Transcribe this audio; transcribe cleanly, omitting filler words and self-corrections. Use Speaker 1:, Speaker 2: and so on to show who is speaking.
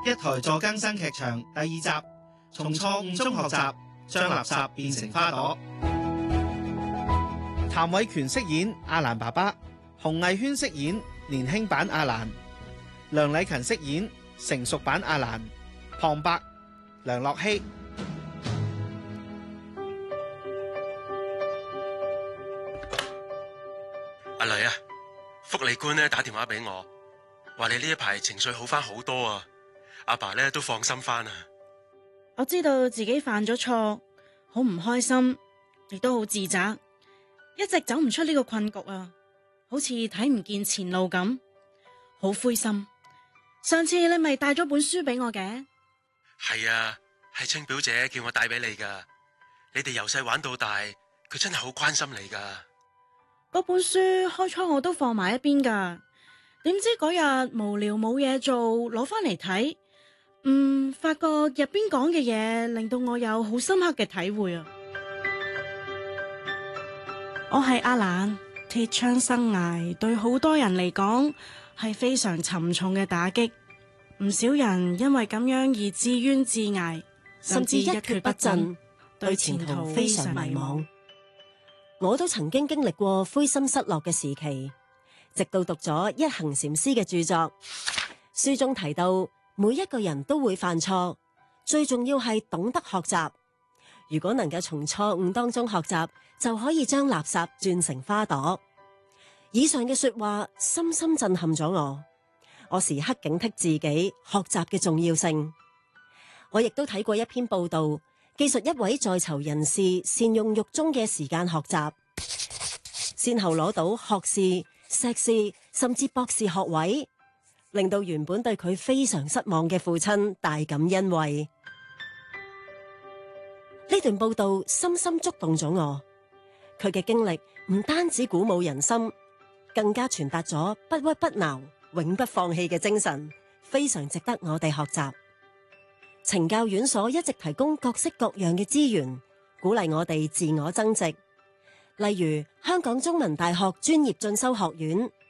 Speaker 1: 一台助更生劇場第2集，從錯誤中學習，將垃圾變成花朵。譚偉權飾演阿蘭爸爸，洪藝軒飾演年輕版阿蘭，梁禮勤飾演成熟版阿蘭，旁白梁樂希。
Speaker 2: 阿女啊，福利官咧打電話俾我，話你呢一排情緒好翻好多啊，阿爸咧都放心翻啊。
Speaker 3: 我知道自己犯咗錯，好唔開心，亦都好自責，一直走唔出呢個困局啊，好似睇唔見前路咁，好灰心。上次你咪帶咗本書俾我嘅？
Speaker 2: 係啊，係清表姐叫我帶俾你噶。你哋由細玩到大，佢真係好關心你噶。
Speaker 3: 嗰本書開初我都放埋一邊噶，點知嗰日無聊冇嘢做，攞翻嚟睇，發覺入邊講嘅嘢令到我有好深刻嘅體會啊！我係阿蘭，鐵槍生涯對好多人嚟講係非常沉重嘅打擊，唔少人因為咁樣而自怨自艾，甚至一蹶不振，對前途非常迷茫。
Speaker 4: 我都曾經經歷過灰心失落嘅時期，直到讀咗一行禪師嘅著作，書中提到每一個人都會犯錯，最重要係懂得學習。如果能夠從錯誤當中學習，就可以將垃圾轉成花朵。以上嘅說話深深震撼咗我，我時刻警惕自己學習嘅重要性。我亦都睇過一篇報道，記述一位在囚人士善用獄中嘅時間學習，先後攞到學士、碩士甚至博士學位，令到原本對佢非常失望嘅父親大感欣慰。呢段報道深深觸動咗我，佢嘅經歷唔單止鼓舞人心，更加傳達咗不屈不撓、永不放棄嘅精神，非常值得我哋學習。懲教院所一直提供各式各樣嘅資源，鼓勵我哋自我增值。例如香港中文大學專業進修學院